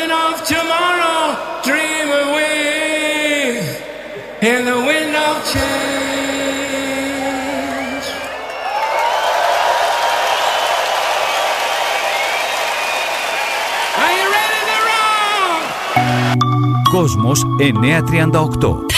wind of tomorrow, dream away in the wind of change. Are you ready to rock? Κόσμος 938.